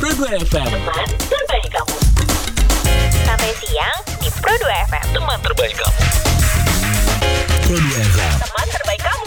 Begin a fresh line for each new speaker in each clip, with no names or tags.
Pro 2 FM.
Teman terbaik kamu. Sampai siang di Pro 2 FM.
Teman terbaik kamu. Pro 2 FM.
Teman terbaik kamu.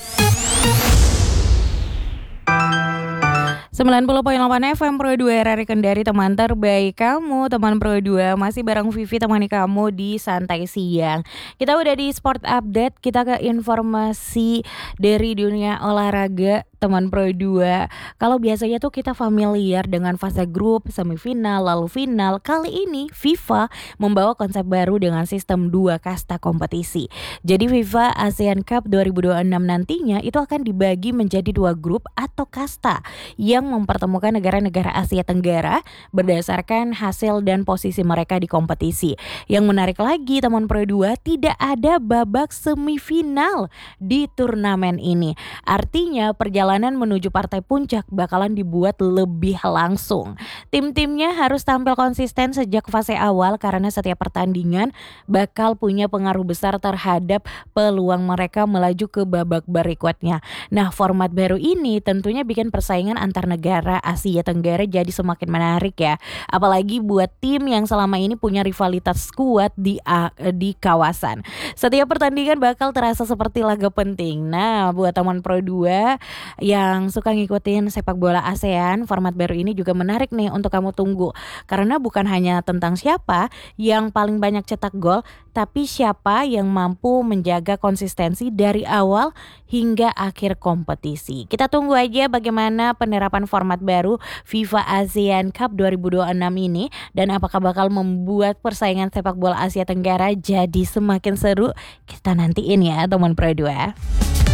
90.8 FM Pro 2 RRI Kendari, teman terbaik kamu. Teman Pro 2 masih bareng Vivi temani kamu di Santai Siang. Kita udah di Sport Update, kita ke informasi dari dunia olahraga. Teman Pro 2, kalau biasanya tuh kita familiar dengan fase grup, semifinal, lalu final. Kali ini FIFA membawa konsep baru dengan sistem 2 kasta kompetisi. Jadi FIFA ASEAN Cup 2026 nantinya itu akan dibagi menjadi 2 grup atau kasta yang mempertemukan negara-negara Asia Tenggara berdasarkan hasil dan posisi mereka di kompetisi. Yang menarik lagi teman Pro 2, tidak ada babak semifinal di turnamen ini. Artinya perjalanan menuju partai puncak bakalan dibuat lebih langsung. Tim-timnya harus tampil konsisten sejak fase awal karena setiap pertandingan bakal punya pengaruh besar terhadap peluang mereka melaju ke babak berikutnya. Nah, format baru ini tentunya bikin persaingan antar negara Asia Tenggara jadi semakin menarik ya. Apalagi buat tim yang selama ini punya rivalitas kuat di kawasan. Setiap pertandingan bakal terasa seperti laga penting. Nah, buat teman Pro 2 yang suka ngikutin sepak bola ASEAN, format baru ini juga menarik nih untuk kamu tunggu. Karena bukan hanya tentang siapa yang paling banyak cetak gol, tapi siapa yang mampu menjaga konsistensi dari awal hingga akhir kompetisi. Kita tunggu aja bagaimana penerapan format baru FIFA ASEAN Cup 2026 ini dan apakah bakal membuat persaingan sepak bola Asia Tenggara jadi semakin seru. Kita nantiin ya teman Pro 2.